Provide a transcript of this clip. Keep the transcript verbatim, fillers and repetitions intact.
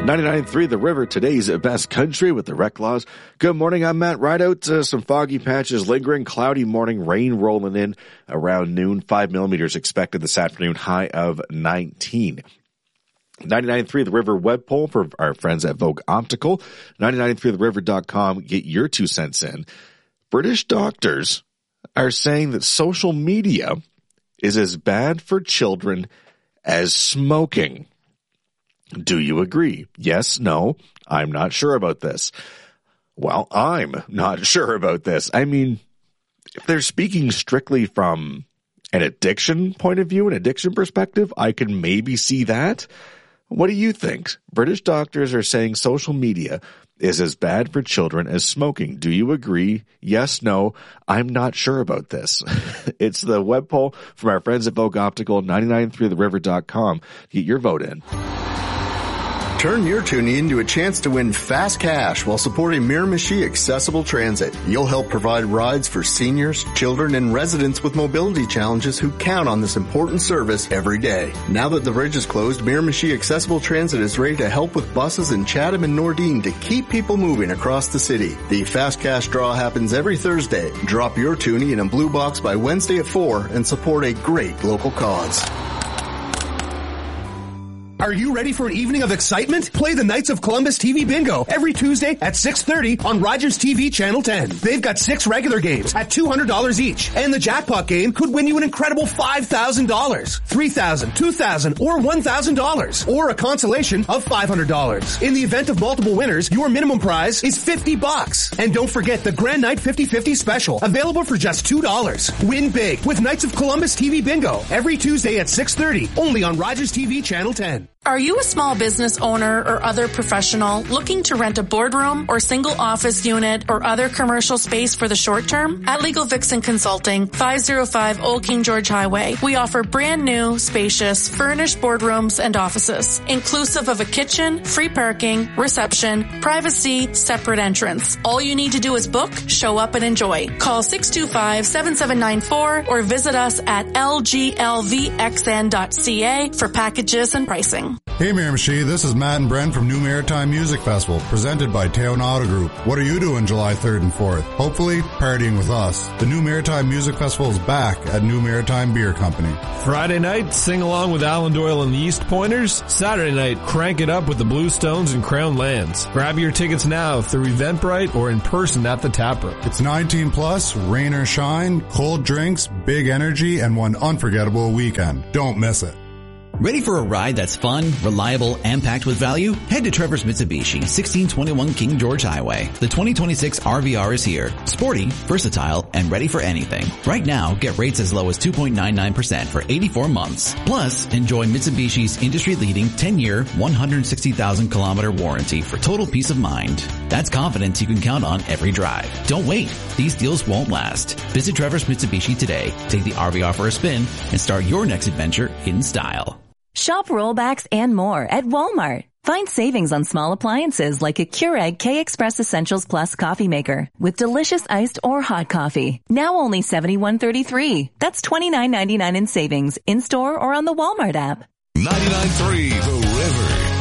ninety-nine point three The River, today's best country with the Rec Laws. Good morning, I'm Matt Rideout. Uh, some foggy patches lingering, cloudy morning, rain rolling in around noon. Five millimeters expected this afternoon, high of nineteen. ninety-nine point three The River web poll for our friends at Vogue Optical. ninety-nine point three the river dot com. Get your two cents in. British doctors are saying that social media is as bad for children as smoking. Do you agree? Yes, no, I'm not sure about this. Well, I'm not sure about this. I mean, if they're speaking strictly from an addiction point of view, an addiction perspective, I can maybe see that. What do you think? British doctors are saying social media is as bad for children as smoking. Do you agree? Yes, no, I'm not sure about this. It's the web poll from our friends at Vogue Optical, ninety-nine point three the river dot com. Get your vote in. Turn your tuning into a chance to win fast cash while supporting Miramichi Accessible Transit. You'll help provide rides for seniors, children, and residents with mobility challenges who count on this important service every day. Now that the bridge is closed, Miramichi Accessible Transit is ready to help with buses in Chatham and Nordine to keep people moving across the city. The fast cash draw happens every Thursday. Drop your toonie in a blue box by Wednesday at four and support a great local cause. Are you ready for an evening of excitement? Play the Knights of Columbus T V Bingo every Tuesday at six thirty on Rogers T V Channel ten. They've got six regular games at two hundred dollars each, and the jackpot game could win you an incredible five thousand dollars, three thousand dollars, two thousand dollars, or one thousand dollars, or a consolation of five hundred dollars. In the event of multiple winners, your minimum prize is fifty bucks. And don't forget the Grand Night fifty fifty special, available for just two dollars. Win big with Knights of Columbus T V Bingo every Tuesday at six thirty, only on Rogers T V Channel ten. Are you a small business owner or other professional looking to rent a boardroom or single office unit or other commercial space for the short term? At Legal Vixen Consulting, five oh five Old King George Highway, we offer brand new, spacious, furnished boardrooms and offices, inclusive of a kitchen, free parking, reception, privacy, separate entrance. All you need to do is book, show up, and enjoy. Call six two five, seven seven nine four or visit us at L G L V X N dot C A for packages and pricing. Hey Miramichi, this is Matt and Brent from New Maritime Music Festival, presented by Teon Auto Group. What are you doing July third and fourth? Hopefully, partying with us. The New Maritime Music Festival is back at New Maritime Beer Company. Friday night, sing along with Alan Doyle and the East Pointers. Saturday night, crank it up with the Bluestones and Crown Lands. Grab your tickets now through Eventbrite or in person at the Taproom. It's nineteen plus, rain or shine, cold drinks, big energy, and one unforgettable weekend. Don't miss it. Ready for a ride that's fun, reliable, and packed with value? Head to Trevor's Mitsubishi, sixteen twenty-one King George Highway. The twenty twenty-six R V R is here. Sporty, versatile, and ready for anything. Right now, get rates as low as two point nine nine percent for eighty-four months. Plus, enjoy Mitsubishi's industry-leading ten-year, one hundred sixty thousand kilometer warranty for total peace of mind. That's confidence you can count on every drive. Don't wait. These deals won't last. Visit Trevor's Mitsubishi today. Take the R V R for a spin and start your next adventure in style. Shop rollbacks and more at Walmart. Find savings on small appliances like a Keurig K-Express Essentials Plus coffee maker with delicious iced or hot coffee. Now only seventy-one thirty-three. That's twenty-nine ninety-nine in savings in store or on the Walmart app. ninety-nine point three The River.